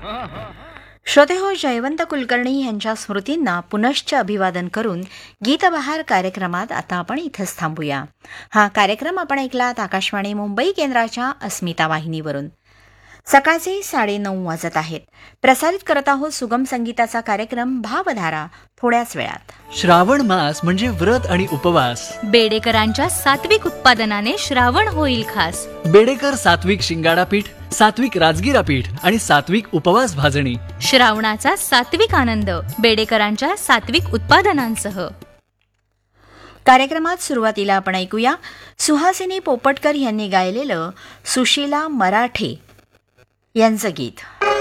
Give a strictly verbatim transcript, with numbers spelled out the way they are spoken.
श्रोते हो, जयवंत कुलकर्णी यांच्या स्मृतींना पुनश्च अभिवादन करून गीतबहार कार्यक्रमात आता आपण इथंच थांबूया. हा कार्यक्रम आपण ऐकलात आकाशवाणी मुंबई केंद्राच्या अस्मिता वाहिनीवरून. सकाळचे साडेनऊ वाजत आहेत. प्रसारित करत आहोत सुगम संगीताचा कार्यक्रम भावधारा थोड्याच वेळात. श्रावण मास म्हणजे व्रत आणि उपवास. बेडेकरांच्या सात्विक उत्पादनाने श्रावण होईल खास. बेडेकर सात्विक शिंगाडा पीठ, सात्विक राजगिरा पीठ आणि सात्विक उपवास भाजणी. श्रावणाचा सात्विक आनंद बेडेकरांच्या सात्विक उत्पादनांसह. कार्यक्रमात सुरुवातीला आपण ऐकूया सुहासिनी पोपटकर यांनी गायलेलं सुशीला मराठे यांचं गीत.